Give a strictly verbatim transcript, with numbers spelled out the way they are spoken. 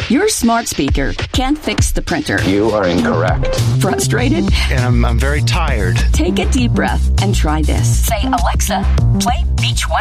Your smart speaker can't fix the printer. You are incorrect. Frustrated? And I'm, I'm very tired. Take a deep breath and try this. Say, Alexa, play Beach One